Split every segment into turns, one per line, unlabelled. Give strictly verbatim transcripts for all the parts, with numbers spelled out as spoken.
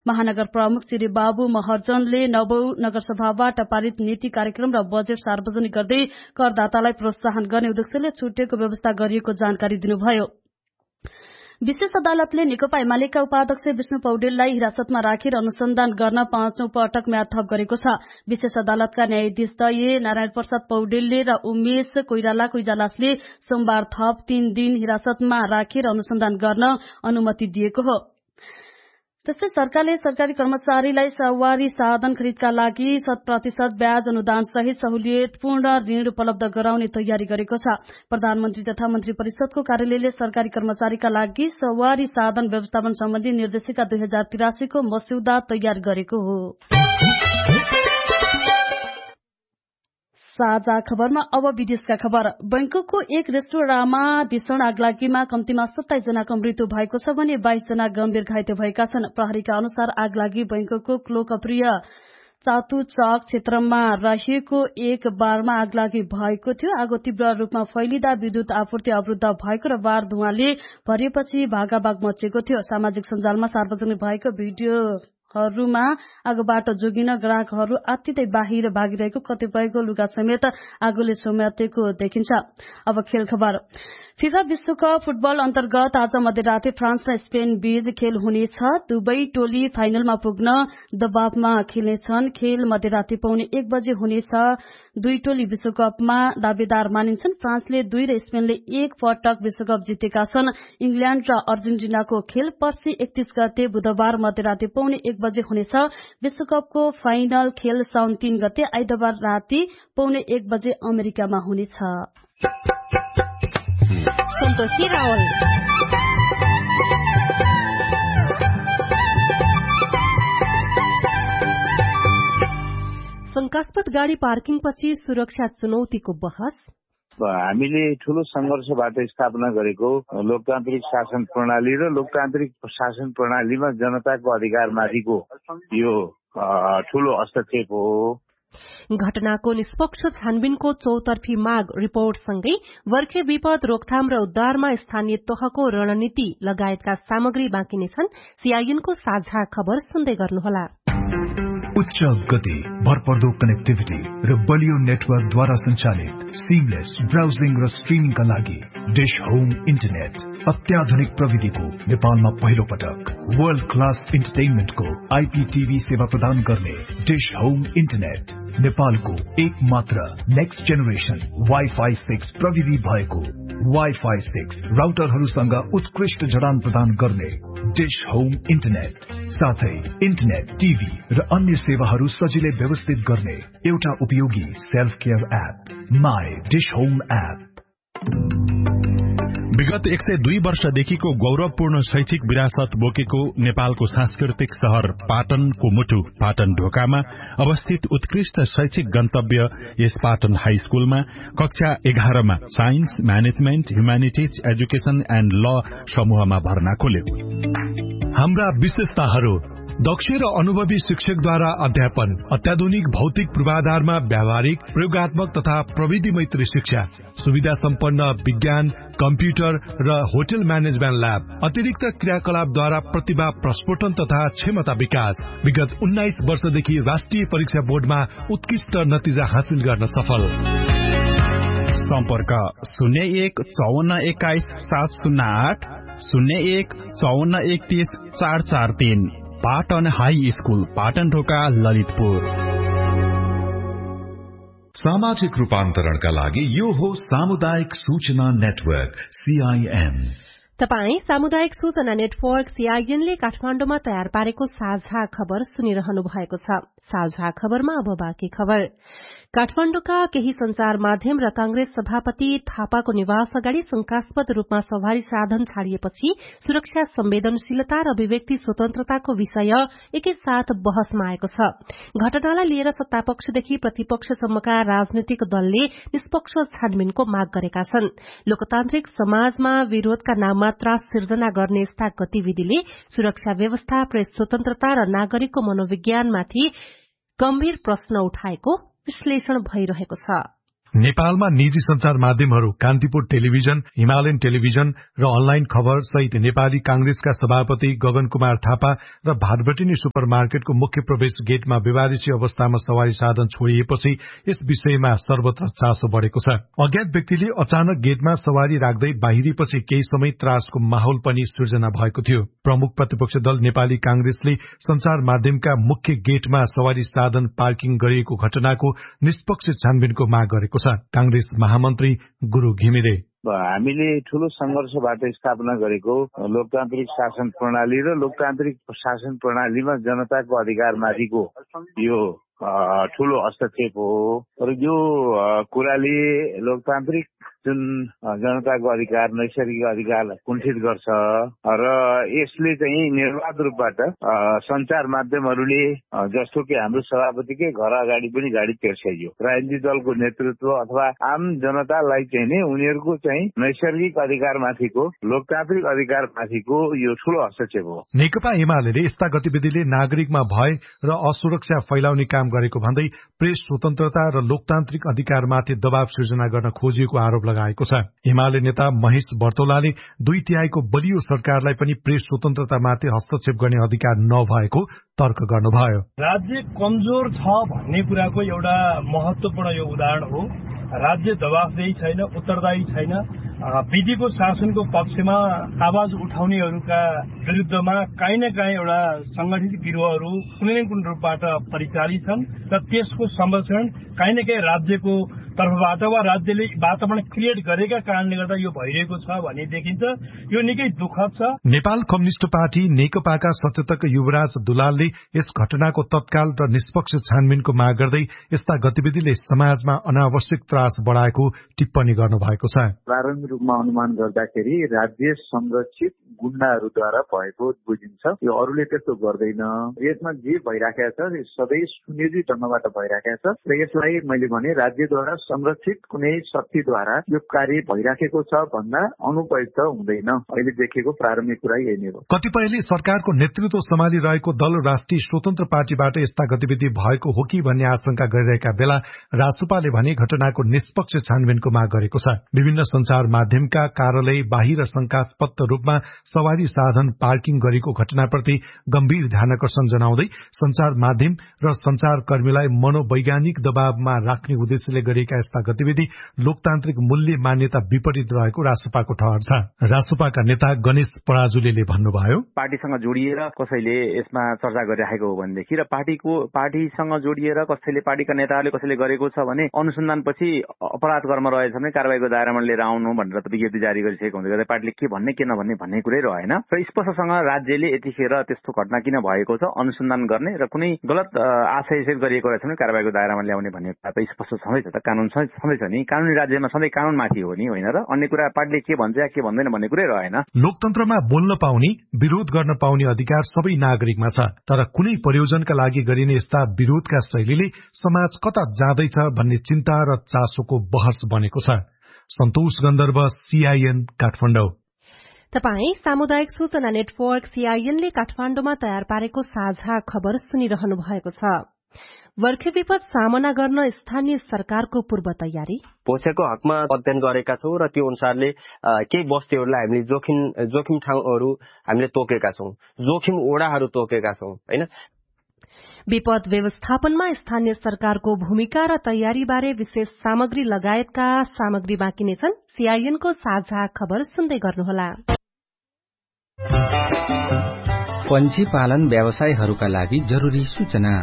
महानगर प्रमुख श्री बाबु महर्जनले नवौं नगरसभाबाट पारित नीति कार्यक्रम र बजेट सार्वजनिक गर्दै करदातालाई प्रोत्साहन गर्ने उद्देश्यले छुट्टिएको व्यवस्था गरिएको जानकारी दिनुभयो। विशेष अदालतले नेकपा एमालेका उपाध्यक्ष विष्णु पौडेललाई हिरासतमा राखेर अनुसन्धान गर्न पाँचौं पटक म्याद थप गरेको छ। विशेष अदालतका न्यायाधीश दय नारायण प्रसाद पौडेलले र उमेश कोइरालाको इजलासले सोमबार थप तीन दिन हिरासतमा राखेर अनुसन्धान गर्न अनुमति दिएको हो। त्यस्तै सरकारले सरकारी कर्मचारीलाई सवारी साधन खरिदका लागि शत प्रतिशत ब्याज अनुदान सहित सहुलियतपूर्ण ऋण उपलब्ध गराउने तयारी गरेको छ। प्रधानमन्त्री तथा मन्त्री परिषदको कार्यालयले सरकारी कर्मचारीका लागि सवारी साधन व्यवस्थापन सम्बन्धी निर्देशिका दुई हजार तिरासी को मस्यौदा तयार गरेको हो। साझा खबरमा अब विदेशका खबर। बैंककको एक रेस्टुराँमा भीषण आगलागीमा कम्तीमा सत्ताइस जनाको मृत्यु भएको छ भने बाइस जना गम्भीर घाइते भएका छन्। प्रहरीका अनुसार आगलागी बैंककको लोकप्रिय चातुचक क्षेत्रमा रहेको एक बारमा आगलागी भएको थियो। आगो तीव्र रूपमा फैलिँदा विद्युत आपूर्ति अवरुद्ध भएको र बार धुवाँले भरिएपछि भागाभाग मचेको थियो। सामाजिक सञ्जालमा सार्वजनिक भएको भिडियो हरूमा आगोबाट जोगिन ग्राहकहरू आत्तिदै बाहिर भागिरहेको, कतिपयको लुगा समेत आगोले समातेको देखिन्छ। अब खेल खबर। फिफा विश्वकप फुटबल अन्तर्गत आज मध्यराते फ्रान्स र स्पेन बीच खेल हुनेछ। दुवै टोली फाइनलमा पुग्न दबावमा खेल्नेछन्। खेल मध्यराते पाउने एक बजे हुनेछ। दुई टोली विश्वकपमा दावेदार मानिन्छन्। फ्रान्सले दुई र स्पेनले एक पटक विश्वकप जितेका छन्। इंग्ल्याण्ड र अर्जेन्टिनाको खेल पर्सि एकतीस गते बुधबार मध्यराते पाउने एक बजे हुनेछ। विश्वकपको फाइनल खेल साउन तीन गते आइतबार राति पाउने एक बजे अमेरिकामा हुनेछ।
सन्तोषी रावल। शंकास्पद गाडी पार्किङपछि सुरक्षा चुनौतीको बहस।
हामीले ठूलो संघर्षबाट स्थापना गरेको लोकतान्त्रिक शासन प्रणाली र लोकतान्त्रिक शासन प्रणालीमा जनताको अधिकारमाथिको यो ठूलो हस्तक्षेप हो।
घटनाको निष्पक्ष छानबिनको चौतर्फी माग रिपोर्टसँगै वर्खे विपद रोकथाम र उद्धारमा स्थानीय तहको रणनीति लगायतका सामग्री बाँकी नै छन्। सीआईएनको साझा खबर सुन्दै गर्नुहोला।
उच्च गति, भरपर्दो कनेक्टिभिटी र बलियो नेटवर्कद्वारा सञ्चालित सिमलेस ब्राउजिङ र स्ट्रिमिङका लागि डिश होम इन्टरनेट अत्याधुनिक प्रविधिको नेपालमा पहिलो पटक वर्ल्ड क्लास इन्टरटेनमेन्टको आईपीटीभी सेवा प्रदान गर्ने डिश होम इन्टरनेट नेपालको एक मात्र नेक्स्ट जेनेरेशन वाइफाई सिक्स प्रविधि भएको वाइफाई सिक्स राउटरहरूसँग उत्कृष्ट जडान प्रदान गर्ने डिश होम इन्टरनेट साथै इन्टरनेट, टिभी र अन्य सेवाहरू सजिलै व्यवस्थित गर्ने एउटा उपयोगी self care app my dish home app.
विगत एक सय दुई वर्षदेखिको गौरवपूर्ण शैक्षिक विरासत बोकेको नेपालको सांस्कृतिक शहर पाटनको मुटु पाटन ढोकामा अवस्थित उत्कृष्ट शैक्षिक गन्तव्य यस पाटन हाई स्कूलमा कक्षा एघारमा science, management, humanities, education and ल समूहमा भर्ना खोल्यो।
हाम्रा विशेषताहरू: दक्ष र अनुभवी शिक्षकद्वारा अध्यापन, अत्याधुनिक भौतिक पूर्वाधारमा व्यावहारिक, प्रयोगात्मक तथा प्रविधि मैत्री शिक्षा, सुविधा सम्पन्न विज्ञान, कम्प्युटर र होटल म्यानेजमेन्ट ल्याब, अतिरिक्त क्रियाकलापद्वारा प्रतिभा प्रस्फोटन तथा क्षमता विकास। विगत उन्नाइस वर्षदेखि राष्ट्रिय परीक्षा बोर्डमा उत्कृष्ट नतिजा हासिल गर्न सफल।
सम्पर्क शून्य एक चौवन्न एक्काइस सात शून्य आठ, शून्य एक चौवन्न एकतीस चार चार तीन। पाटन हाई स्कूल, पाटन ढोका, ललितपुर।
सामाजिक रूपान्तरणका लागि यो हो सामुदायिक सूचना नेटवर्क सीआईएन।
तपाई सामुदायिक सूचना नेटवर्क सीआईएनले काठमाडौँमा तयार पारेको साझा खबर सुनिरहनु भएको छ। साझा खबरमा अब बाँकी खबर। काठमाडौँका केही संचार माध्यम र कांग्रेस सभापति थापाको निवास अगाडि शंकास्पद रूपमा सवारी साधन छाडिएपछि सुरक्षा संवेदनशीलता र अभिव्यक्ति स्वतन्त्रताको विषय एकैसाथ बहसमा आएको छ। घटनालाई लिएर सत्तापक्षदेखि प्रतिपक्षसम्मका राजनैतिक दलले निष्पक्ष छानबिनको माग गरेका छन्। लोकतान्त्रिक समाजमा विरोधका नाममा त्रास सिर्जना गर्ने यस्ता गतिविधिले सुरक्षा व्यवस्था, प्रेस स्वतन्त्रता र नागरिकको मनोविज्ञानमाथि गम्भीर प्रश्न उठाएको विश्लेषण भइरहेको छ।
नेपालमा निजी संचार माध्यमहरू कान्तिपुर टेलिभिजन, हिमालयन टेलिभिजन र अनलाइन खबर सहित नेपाली कांग्रेसका सभापति गगन कुमार थापा र भाटबटिनी सुपरमार्केटको मुख्य प्रवेश गेटमा बेवारिसी अवस्थामा सवारी साधन छोडिएपछि यस विषयमा सर्वत्र चासो बढ़ेको छ। अज्ञात व्यक्तिले अचानक गेटमा सवारी राख्दै बाहिरिएपछि केही समय त्रासको माहौल पनि सृजना भएको थियो। प्रमुख प्रतिपक्ष दल नेपाली कांग्रेसले संचार माध्यमका मुख्य गेटमा सवारी साधन पार्किङ गरिएको घटनाको निष्पक्ष छानबिनको माग गरेको छ। कांग्रेस महामन्त्री गुरु घिमिरे
हामीले ठूलो संघर्षबाट स्थापना गरेको लोकतान्त्रिक शासन प्रणाली र लोकतान्त्रिक शासन प्रणालीमा जनताको अधिकारमाथिको यो ठूलो हस्तक्षेप हो र यो कुराले लोकतान्त्रिक जुन जनताको अधिकार, नैसर्गिक अधिकारलाई कुण्ठित गर्छ र यसले चाहिँ निर्वाध रूपबाट संचार माध्यमहरूले जस्तो कि हाम्रो सभापतिकै घर अगाडि पनि गाडी तेर्स्याइयो। राजनीतिक दलको नेतृत्व अथवा आम जनतालाई चाहिँ नै उनीहरूको चाहिँ नैसर्गिक अधिकारमाथिको, लोकतान्त्रिक अधिकारमाथिको यो ठूलो हस्तक्षेप हो।
नेकपा एमाले यस्ता गतिविधिले नागरिकमा भय र असुरक्षा फैलाउने काम गरेको भन्दै प्रेस स्वतन्त्रता र लोकतान्त्रिक अधिकारमाथि दबाव सृजना गर्न खोजिएको आरोप लगाएको छ। एमाले नेता महेश बर्तौलाले दुई तिहाईको बलियो सरकारलाई पनि प्रेस स्वतन्त्रतामाथि हस्तक्षेप गर्ने अधिकार नभएको तर्क गर्नुभयो।
राज्य कमजोर छ भन्ने कुराको एउटा महत्वपूर्ण यो उदाहरण हो। राज्य जवाफदेही छैन, उत्तरदायी छैन। विधिको शासनको पक्षमा आवाज उठाउनेहरूका विरुद्धमा काहीँ न काहीँ एउटा संगठित गिरोहहरू कुनै न कुनै रूपबाट परिचालित छन् र त्यसको संरक्षण काहीँ न काहीँ राज्यको तर्फबाट वा राज्यले वातावरण क्रिएट गरेका कारणले गर्दा यो भइरहेको छ भन्ने देखिन्छ। यो निकै दुःखद छ।
नेपाल कम्युनिष्ट पार्टी नेकपाका सचेतक युवराज दुलालले यस घटनाको तत्काल र निष्पक्ष छानबिनको माग गर्दै यस्ता गतिविधिले समाजमा अनावश्यक त्रास बढ़ाएको टिप्पणी गर्नुभएको छ।
प्रारम्भिक रूपमा अनुमान गर्दाखेरि राज्य संरक्षित गुण्डाहरूद्वारा भएको बुझिन्छ। यो अरूले त्यस्तो गर्दैन। यसमा जे भइराखेको छ सधैँ सुनियोजित ढंगबाट भइराखेको छ र यसलाई मैले भने राज्यद्वारा संरक्षित कुनै शक्तिद्वारा यो कार्य भइराखेको छ भन्दा अनुपयुक्त हुँदैन। अहिले देखेको प्रारम्भिक कुरा यही नै हो।
कतिपयले सरकारको नेतृत्व सम्हालिरहेको दल राष्ट्रिय स्वतन्त्र पार्टीबाट यस्ता गतिविधि भएको हो कि भन्ने आशंका गरिरहेका बेला रासुपाले भने घटनाको निष्पक्ष छानबिनको माग गरेको छ। विभिन्न संचार माध्यमका कार्यालय बाहिर शंकास्पद रूपमा सवारी साधन पार्किङ गरेको घटनाप्रति गम्भीर ध्यानकर्षण जनाउँदै संचार माध्यम र संचारकर्मीलाई मनोवैज्ञानिक दबावमा राख्ने उद्देश्यले गरेका यस्ता गतिविधि लोकतान्त्रिक मूल्य मान्यता विपरीत रहेको रासुपाको ठहर छ। रासुपाका नेता गणेश पराजुले भन्नुभयो,
पार्टीसँग जोडिएर कसैले यसमा चर्चा गरिराखेको हो भनेदेखि र पार्टीको पार्टीसँग जोडिएर कसैले पार्टीका नेताहरूले कसैले गरेको छ भने अनुसन्धानपछि अपराध कर्म रहेछ भने कारबाहीको दायरामा लिएर आउनु भनेर त विज्ञप्ति जारी गरिसकेको हुँदै गर्दा पार्टीले के भन्ने के नभन्ने भन्ने कुरै रहेन र स्पष्टसँग राज्यले यतिखेर त्यस्तो घटना किन भएको छ अनुसन्धान गर्ने र कुनै गलत आशय गरिएको रहेछ भने कारबाहीको दायरामा ल्याउने भन्ने कुरा त स्पष्ट छँदैछ। त कानून छँदैछ नि, कानूनी राज्यमा सधैँ कानून माथि हो नि, होइन र अन्य कुरा पार्टीले के भन्छ या के भन्दैन भन्ने कुरै रहेन।
लोकतन्त्रमा बोल्न पाउने, विरोध गर्न पाउने अधिकार सबै नागरिकमा छ, तर कुनै प्रयोजनका लागि गरिने यस्ता विरोधका शैलीले समाज कता जाँदैछ भन्ने चिन्ता र चासोको बहस बनेको छ। सन्तोष गन्धर्व, सीआईएन, काठमाडौँ।
तपाई सामुदायिक सूचना नेटवर्क सीआईएनले काठमाडौँमा तयार पारेको साझा खबर सुनिरहनु भएको छ। वर्खे विपद सामना गर्न स्थानीय सरकारको पूर्व तयारी।
पोसेको हकमा अध्ययन गरेका छौं र त्यो अनुसारले केही बस्तीहरूलाई हामीले जोखिम जोखिम ठाउँहरू हामीले तोकेका छौं, जोखिम ओडाहरू तोकेका छौं, हैन।
विपद व्यवस्थापनमा स्थानीय सरकारको भूमिका र तयारीबारे विशेष सामग्री लगायतका सामग्री बाँकी नै छन्। सीआईएनको साझा खबर सुन्दै गर्नुहोला।
पन्छी पालन व्यवसायहरूका लागि जरूरी सूचना।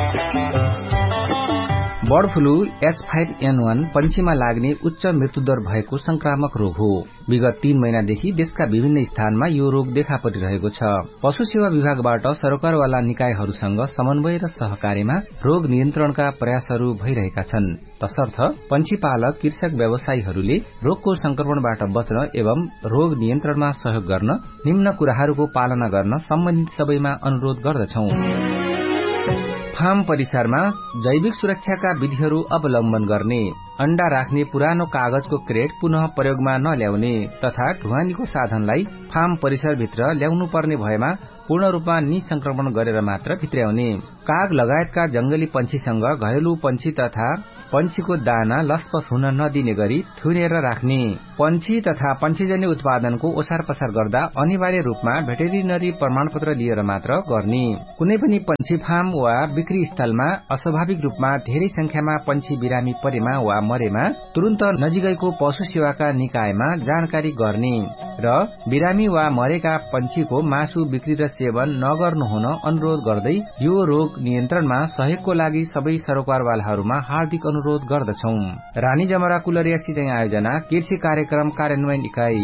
Bird flu H five an वन पन्छीमा लाग्ने उच्च मृत्युदर भएको संक्रामक रोग हो। विगत तीन महिनादेखि देशका विभिन्न स्थानमा यो रोग देखा परिरहेको छ। पशु सेवा विभागबाट सरकारवाला निकायहरूसँग समन्वय र सहकार्यमा रोग नियन्त्रणका प्रयासहरू भइरहेका छन्। तसर्थ पन्छी पालक कृषक व्यवसायीहरूले रोगको संक्रमणबाट बच्न एवं रोग नियन्त्रणमा सहयोग गर्न निम्न कुराहरूको पालना गर्न सम्बन्धित सबैमा अनुरोध गर्दछौं। फार्म परिसरमा जैविक सुरक्षाका विधिहरू अवलम्बन गर्ने, अण्डा राख्ने पुरानो कागजको क्रेट पुनः प्रयोगमा नल्याउने तथा ढुवानीको साधनलाई फार्म परिसरभित्र ल्याउनु पर्ने भएमा पूर्ण रूपमा निसंक्रमण गरेर मात्र भित्र्याउने। काग लगायतका जंगली पंक्षीसँग घरेलु पंक्षी तथा पंक्षीको दाना लसपस हुन नदिने गरी थुनेर राख्ने। पंक्षी तथा पंक्षीजन्य उत्पादनको ओसार पसार गर्दा अनिवार्य रूपमा भेटेरिनरी प्रमाणपत्र लिएर मात्र गर्ने। कुनै पनि पंक्षी फार्म वा बिक्री स्थलमा अस्वाभाविक रूपमा धेरै संख्यामा पंक्षी बिरामी परेमा वा मरेमा तुरन्त नजिकैको पशु सेवाका निकायमा जानकारी गर्ने र बिरामी वा मरेका पंक्षीको मासु बिक्री र सेवन नगर्नु हुन अनुरोध गर्दै यो रोग नियन्त्रणमा सहयोगको लागि सबै सरोकारवालाहरूमा हार्दिक अनुरोध गर्दछौं। रानी जमरा कुलरिया सिंचाई आयोजना कृषि कार्यक्रम कार्यान्वयन इकाई।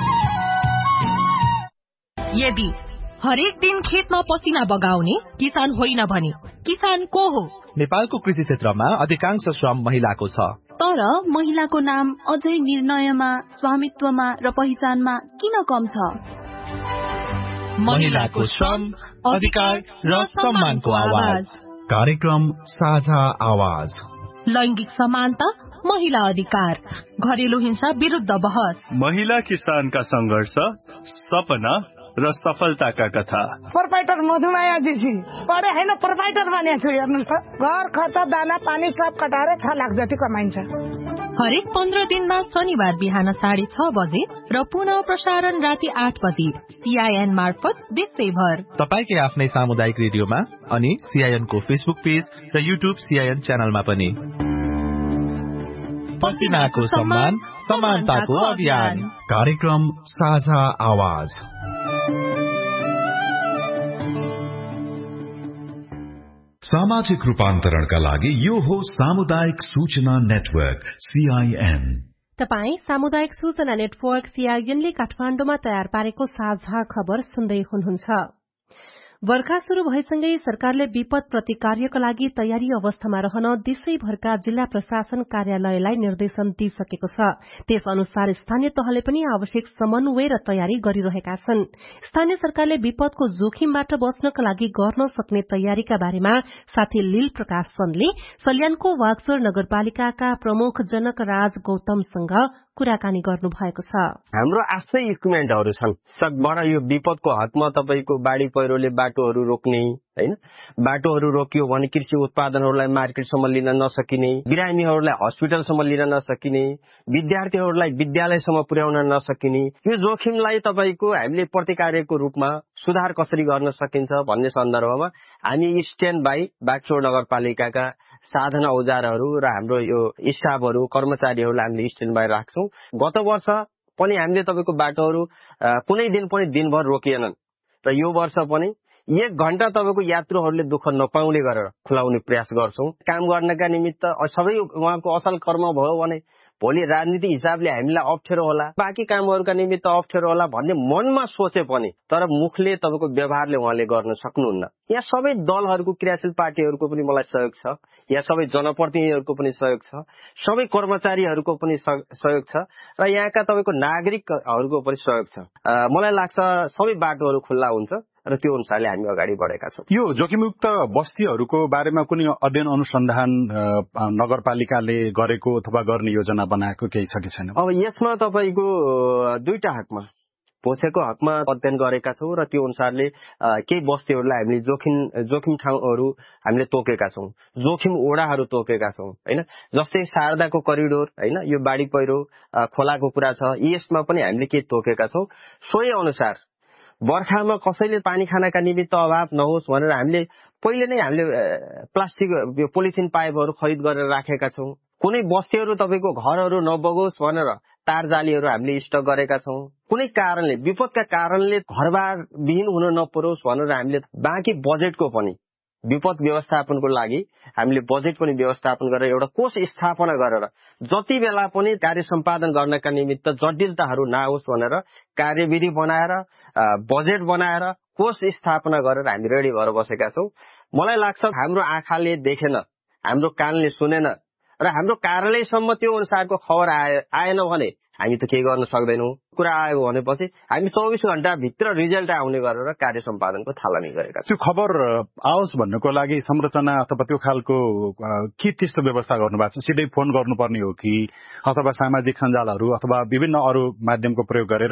यदि हरेक दिन खेतमा पसिना बगाउने किसान होइन भने किसान को हो?
नेपालको कृषि क्षेत्रमा अधिकांश श्रम महिलाको छ,
तर महिलाको नाम अझै निर्णयमा, स्वामित्वमा र पहिचानमा किन कम छ?
महिलाको श्रम, अधिकार र सम्मानको आवाज।
कार्यक्रम साझा आवाज।
लैंगिक समानता, महिला अधिकार, घरेलु हिंसा विरुद्ध बहस,
महिला किसानका संघर्ष, सपना र सफलताका कथा।
प्रोपाइटर मधुमाया जीसी पढे हैन, प्रोपाइटर बनेको छु। हेर्नुस् त, घर खर्च दाना पानी सब कटाएर छ लाख जति कमाइन्छ।
हरेक पन्ध्र दिनमा शनिबार बिहान साढे छ बजे र पुनः प्रसारण राति आठ बजे सीआईएन मार्फत देशैभर
तपाईकै आफ्नै सामुदायिक रेडियोमा अनि सीआईएन को फेसबुक पेज र युट्युब सीआईएन च्यानलमा पनि। पसिनाको सम्मान, समानताको अभियान।
कार्यक्रम साझा आवाज। सामाजिक रूपान्तरणका लागि यो हो सामुदायिक सूचना नेटवर्क सीआईएन।
तपाई सामुदायिक सूचना नेटवर्क सीआईएनले काठमाडौँमा तयार पारेको साझा खबर सुन्दै हुनुहुन्छ। वर्षा शुरू भएसँगै सरकारले विपद प्रतिकार्यका लागि तयारी अवस्थामा रहन देशैभरका जिल्ला प्रशासन कार्यालयलाई निर्देशन दिइसकेको छ। त्यस अनुसार स्थानीय तहले पनि आवश्यक समन्वय र तयारी गरिरहेका छन्। स्थानीय सरकारले विपदको जोखिमबाट बच्नका लागि गर्न सक्ने तयारीका बारेमा साथी लील प्रकाश चन्दले सल्यानको वागचौर नगरपालिकाका प्रमुख जनक राज गौतमसँग कुराकानी गर्नु भएको छ।
हाम्रो आफ्नै इक्विपमेन्टहरू छन्, सकबाट यो विपदको हकमा तपाईको बाढी पहिरोले बाटोहरू रोक्ने हैन, बाटोहरू रोकियो भने कृषि उत्पादनहरूलाई मार्केटसम्म लिन नसकिने, बिरामीहरूलाई हस्पिटलसम्म लिन नसकिने, विद्यार्थीहरूलाई विद्यालयसम्म पुर्याउन नसकिने, यो जोखिमलाई तपाईको हामीले प्रतिकार्यको रूपमा सुधार कसरी गर्न सकिन्छ भन्ने सन्दर्भमा हामी स्ट्यान्ड बाई बागचौर नगरपालिकाका साधन औजारहरू र हाम्रो यो स्टाफहरू कर्मचारीहरूलाई हामीले स्ट्यान्ड बाई राख्छौं। गत वर्ष पनि हामीले तपाईको बाटोहरू कुनै दिन पनि दिनभर रोकिएनन् र यो वर्ष पनि एक घण्टा तपाईको यात्रुहरूले दुःख नपाउने गरेर खुलाउने प्रयास गर्छौं। काम गर्नका निमित्त सबै उहाँको असल कर्म भयो भने भोलि राजनीतिक हिसाबले हामीलाई अप्ठ्यारो होला, बाँकी कामहरूका निमित्त अप्ठ्यारो होला भन्ने मनमा सोचे पनि तर मुखले तपाईको व्यवहारले उहाँले गर्न सक्नुहुन्न। यहाँ सबै दलहरूको क्रियाशील पार्टीहरूको पनि मलाई सहयोग छ, यहाँ सबै जनप्रतिनिधिहरूको पनि सहयोग छ, सबै कर्मचारीहरूको पनि सहयोग छ र यहाँका तपाईको नागरिकहरूको पनि सहयोग छ। मलाई लाग्छ सबै बाटोहरू खुल्ला हुन्छ र त्यो अनुसारले हामी अगाडि बढेका छौं।
यो जोखिमयुक्त बस्तीहरूको बारेमा कुनै अध्ययन अनुसन्धान नगरपालिकाले गरेको अथवा गर्ने योजना बनाएको केही छ कि छैन?
अब यसमा तपाईको दुईटा हकमा पोछेको हकमा अध्ययन गरेका छौं र त्यो अनुसारले केही बस्तीहरूलाई हामीले जोखिम जोखिम ठाउँहरू हामीले तोकेका छौं, जोखिम ओडाहरू तोकेका छौं हैन। जस्तै शारदाको करिडोर हैन, यो बाढी पहिरो खोलाको कुरा छ, यसमा पनि हामीले केही तोकेका छौं। सोही अनुसार बर्खामा कसैले पानी खानका निमित्त अभाव नहोस् भनेर हामीले पहिले नै हामीले प्लास्टिक पोलिथिन पाइपहरू खरिद गरेर राखेका छौं। कुनै बस्तीहरू तपाईको घरहरू नबगोस् भनेर तार जालीहरू हामीले स्टक गरेका छौं। कुनै कारणले विपदका कारणले घरबार विहीन हुन नपरोस् भनेर हामीले बाँकी बजेटको पनि विपद व्यवस्थापनको लागि हामीले बजेट पनि व्यवस्थापन गरेर एउटा कोष स्थापना गरेर जति बेला पनि कार्य सम्पादन गर्नका निमित्त जटिलताहरू नआओस् भनेर कार्यविधि बनाएर बजेट बनाएर कोष स्थापना गरेर हामी रेडी भएर बसेका छौं। मलाई लाग्छ हाम्रो आँखाले देखेन, हाम्रो कानले सुनेन र हाम्रो कार्यालयसम्म त्यो अनुसारको खबर आएन भने हामी त केही गर्न सक्दैनौं। कुरा आयो भनेपछि हामी चौबिस घण्टा भित्र रिजल्ट आउने गरेर कार्य सम्पादनको थालनी गरेका छौं।
त्यो खबर आओस् भन्नको लागि संरचना अथवा त्यो खालको के त्यस्तो व्यवस्था गर्नु भएको छ? सिधै फोन गर्नुपर्ने हो कि अथवा सामाजिक सञ्जालहरू अथवा विभिन्न अरू माध्यमको प्रयोग गरेर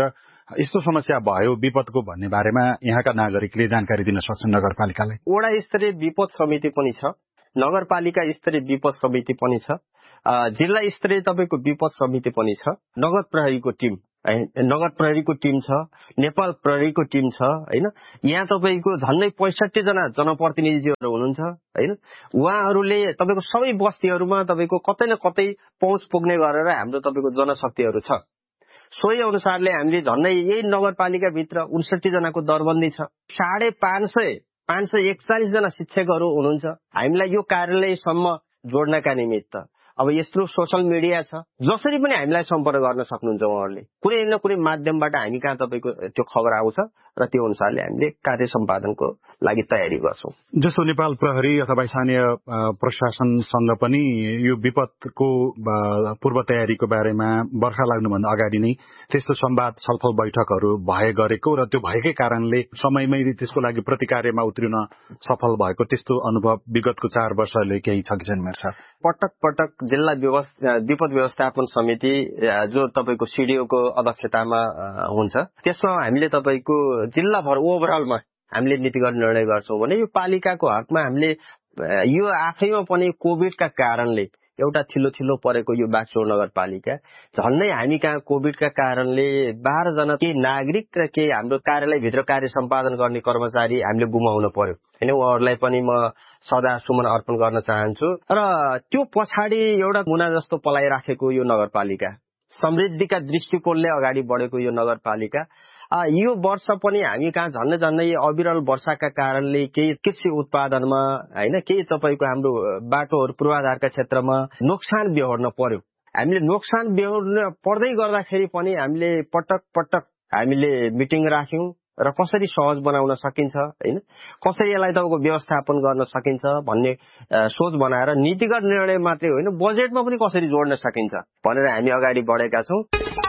यस्तो समस्या भयो विपदको भन्ने बारेमा यहाँका नागरिकले जानकारी दिन सक्छन् नगरपालिकालाई?
वडा स्तरीय विपद समिति पनि छ, नगरपालिका स्तरीय विपद समिति पनि छ, जिल्ला स्तरीय तपाईँको विपद समिति पनि छ, नगर प्रहरीको टिम नगर प्रहरीको टिम छ, नेपाल प्रहरीको टिम छ हैन। यहाँ तपाईँको झन्डै पैँसठी जना जनप्रतिनिधिहरू हुनुहुन्छ हैन। उहाँहरूले तपाईँको सबै बस्तीहरूमा तपाईँको कतै न कतै पहुँच पुग्ने गरेर हाम्रो तपाईँको जनशक्तिहरू छ। सोही अनुसारले हामीले झन्डै यही नगरपालिकाभित्र उन्सठी जनाको दरबन्दी छ, साढे पाँच सय पाँच सय एकचालिस जना शिक्षकहरू हुनुहुन्छ। हामीलाई यो कार्यालयसम्म जोड्नका निमित्त अब यस्तो सोशल मिडिया छ, जसरी पनि हामीलाई सम्पर्क गर्न सक्नुहुन्छ। उहाँहरूले कुनै न कुनै माध्यमबाट हामी कहाँ तपाईँको त्यो खबर आउँछ र त्यो अनुसारले हामीले कार्य सम्पादनको लागि तयारी गर्छौँ।
जसो नेपाल प्रहरी अथवा स्थानीय प्रशासनसँग पनि यो विपदको पूर्व तयारीको बारेमा बर्खा लाग्नुभन्दा अगाडि नै त्यस्तो संवाद छलफल बैठकहरू भए गरेको र त्यो भएकै कारणले समयमै त्यसको लागि प्रतिकार्यमा उत्रिन सफल भएको त्यस्तो अनुभव विगतको चार वर्षले केही छ कि छैन?
पटक पटक जिल्ला विपद व्यवस्थापन समिति जो तपाईँको सिडिओको अध्यक्षतामा हुन्छ, त्यसमा हामीले तपाईँको जिल्लाभर ओभरअलमा हामीले नीतिगत निर्णय गर्छौँ भने यो पालिकाको हकमा हामीले यो आफैमा पनि कोभिडका कारणले एउटा थिलो थिलो परेको यो बागचौर नगरपालिका झन्डै हामी कहाँ कोभिडका कारणले बाह्र जना केही नागरिक र केही हाम्रो कार्यालयभित्र कार्य सम्पादन गर्ने कर्मचारी हामीले गुमाउन पर्यो हैन। उहाँहरूलाई पनि म सदा सुमन अर्पण गर्न चाहन्छु। र त्यो पछाडि एउटा मुना जस्तो पलाइराखेको यो नगरपालिका, समृद्धिका दृष्टिकोणले अगाडि बढेको यो नगरपालिका यो वर्ष पनि हामी कहाँ झन्डै झन्डै अविरल वर्षाका कारणले केही कृषि उत्पादनमा हैन, केही तपाईँको हाम्रो बाटोहरू पूर्वाधारका क्षेत्रमा नोक्सान बेहोर्न पर्यो। हामीले नोक्सान बेहोर्न पर्दै गर्दाखेरि पनि हामीले पटक पटक हामीले मिटिङ राख्यौं र कसरी सहज बनाउन सकिन्छ हैन, कसरी यसलाई तपाईँको व्यवस्थापन गर्न सकिन्छ भन्ने सोच बनाएर नीतिगत निर्णय मात्रै होइन बजेटमा पनि कसरी जोड्न सकिन्छ भनेर हामी अगाडि बढेका छौं।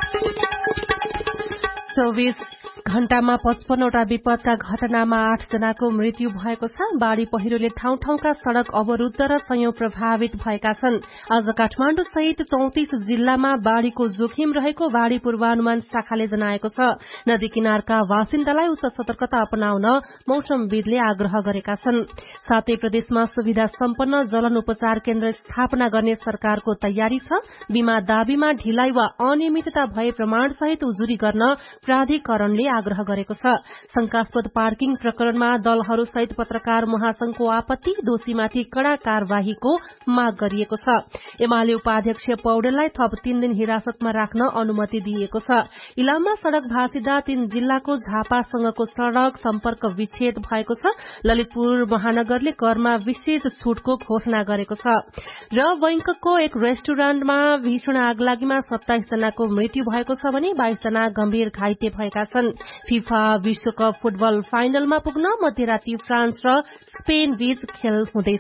चौबीस घण्टामा पचपन्नवटा विपदका घटनामा आठ जनाको मृत्यु भएको छ। बाढ़ी पहिरोले ठाउँ ठाउँका सड़क अवरूद्ध र सयौं प्रभावित भएका छन्। आज काठमाडौँ सहित चौतिस जिल्लामा बाढ़ीको जोखिम रहेको बाढ़ी पूर्वानुमान शाखाले जनाएको छ। नदी किनारका बासिन्दालाई उच्च सतर्कता अपनाउन मौसमविदले आग्रह गरेका छन्। साथै प्रदेशमा सुविधा सम्पन्न जलन उपचार केन्द्र स्थापना गर्ने सरकारको तयारी छ। बीमा दाबीमा ढिलाइ वा अनियमितता भए प्रमाण सहित उजुरी गर्न प्राधिकरणले आग्रह गरेको छ। शंकास्पद पार्किङ प्रकरणमा दलहरू सहित पत्रकार महासंघको आपत्ति, दोषीमाथि कड़ा कार्यवाहीको माग गरिएको छ। एमाले उपाध्यक्ष पौडेललाई थप तीन दिन हिरासतमा राख्न अनुमति दिएको छ। इलाममा सड़क भाँसिदा तीन जिल्लाको झापासँगको सड़क सम्पर्क विच्छेद भएको छ। ललितपुर महानगरले करमा विशेष छूटको घोषणा गरेको छ। र बैंककको एक रेस्टुरेन्टमा भीषण आगलागीमा सत्ताइस जनाको मृत्यु भएको छ भने बाइस जना गम्भीर घाइते भएका छन्। फिफा विश्वकप फुटबल फाइनलमा पुग्न मध्यराती फ्रान्स र स्पेन बीच खेल हुँदैछ।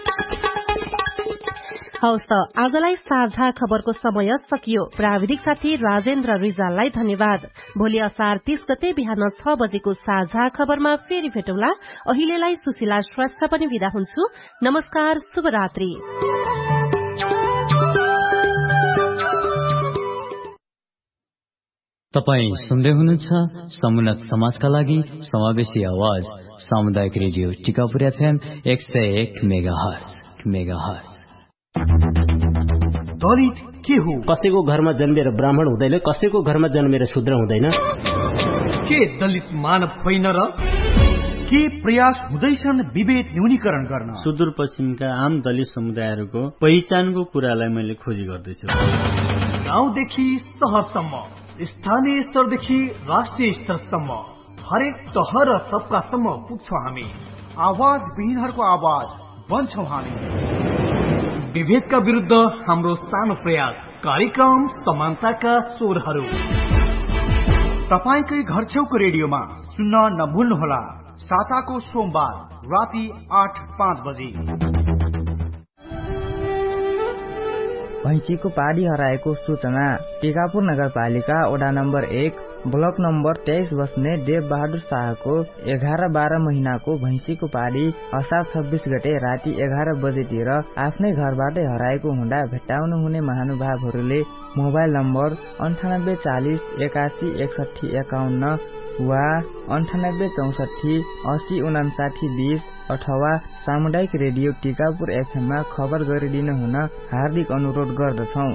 हवस् त आजलाई साझा खबरको समय सकियो। प्राविधिक साथी राजेन्द्र रिजाललाई धन्यवाद। भोलि असार तीस गते बिहान छ बजेको साझा खबरमा फेरि भेटौँला। अहिलेलाई सुशीला श्रेष्ठ पनि विदा हुन्छु। नमस्कार, शुभरात्रि।
तपाईं सुन्दै हुनुहुन्छ समुन्नत समाजका लागि समावेशी आवाज सामुदायिक रेडियो टिकापुर एफएम एक सय एक मेगाहर्ज मेगाहर्ज।
दलित के हो? कसैको घरमा जन्मेर ब्राह्मण हुँदैन, कसैको घरमा जन्मेर शूद्र हुँदैन।
के दलित मानव होइन र?
के प्रयास हुँदैछन् विभेद न्यूनीकरण गर्न?
सुदूरपश्चिमका आम दलित समुदायहरूको पहिचानको कुरालाई मैले खोजी गर्दैछु।
गाउँदेखि शहरसम्म, स्थानीय स्तरदेखि राष्ट्रिय स्तरसम्म हरेक तह र तबकासम्म पुग्छौं हामी।
आवाज विहीनहरूको आवाज बन्छौं हामी।
विभेदका विरुद्ध हाम्रो सानो प्रयास, कार्यक्रम समानताका स्वरहरू
तपाईकै घर छेउको रेडियोमा सुन्न नभुल्नुहोला। साताको सोमबार राति आठ पाँच बजे।
भैँसीको पाडी हराएको सूचना टिकापुर नगरपालिका वडा नम्बर एक ब्लक नम्बर तेइस बस्ने देव बहादुर शाहको एघार बाह्र महिनाको भैँसीको पारी असार छब्बीस गते राति एघार बजेतिर आफ्नै घरबाटै हराएको हुँदा भेट्टाउनु हुने महानुभावहरूले मोबाइल नम्बर अन्ठानब्बे चालिस एकासी एकसठी एकाउन्न वा अन्ठानब्बे चौसठी असी उनासाठी बीस अथवा सामुदायिक रेडियो टिकापुर एफएममा खबर गरिदिन हुन हार्दिक अनुरोध गर्दछौं।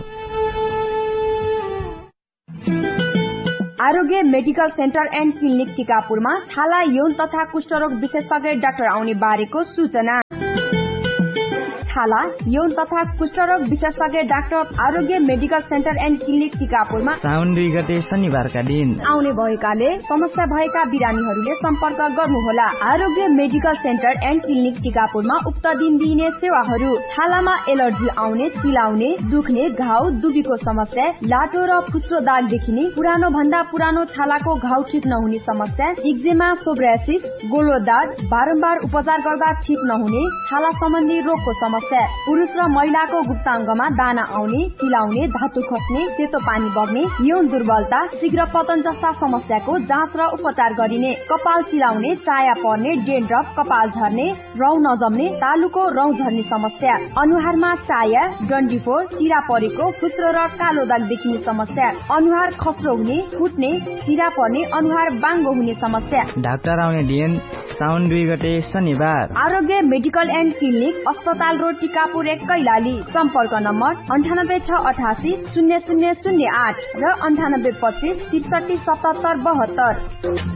आरोग्य मेडिकल सेन्टर एन्ड क्लिनिक टिकापुरमा छाला यौन तथा कुष्ठरोग विशेषज्ञ डाक्टर आउने बारेको सूचना। छाला यौन तथा कुष्ठरोग विशेषज्ञ doctor Aarogya medical centre and clinic टिकापुरमा
साउन दुई गते शनिबारका दिन
आउने भएकाले समस्या भएका बिरामीहरूले सम्पर्क गर्नुहोला। आरोग्य मेडिकल सेन्टर एन्ड क्लिनिक टिकापुरमा उक्त दिन दिइने सेवाहरू छालामा एलर्जी आउने, चिलाउने, दुख्ने, घाउ, दुबीको समस्या, लाटो र फुस्रो दाग देखिने, पुरानो भन्दा पुरानो छालाको घाउ ठिक नहुने समस्या, इक्जेमा, सोब्रासिस, गोलो दाग, बारम्बार उपचार गर्दा ठिक नहुने, छाला सम्बन्धी रोगको समस्या, पुरुष र महिलाको गुप्ताङ्गमा दाना आउने, चिलाउने, धातु खस्ने, सेतो पानी बग्ने, यौन दुर्बलता, शीघ्र पतन जस्ता समस्याको जाँच र उपचार गरिने, कपाल चिलाउने, चाया पर्ने, डेन्ड्रफ, कपाल झर्ने, रौँ नजम्ने, तालुको रौँ झर्ने समस्या, अनुहारमा चाया, डन्डीफोर, चिरा परेको, फुस्रो र कालो दाग देखिने समस्या, अनुहार खस्रो हुने, फुट्ने, चिरा पर्ने, अनुहार बाङ्गो हुने समस्या।
डाक्टर आउने दिन साउन दुई गते शनिबार।
आरोग्य मेडिकल एन्ड क्लिनिक, अस्पताल रोड, टिकापुर एक, कैलाली। सम्पर्क नम्बर अन्ठानब्बे छ अठासी शून्य शून्य शून्य आठ र अन्ठानब्बे पच्चिस त्रिसठी सतहत्तर बहत्तर।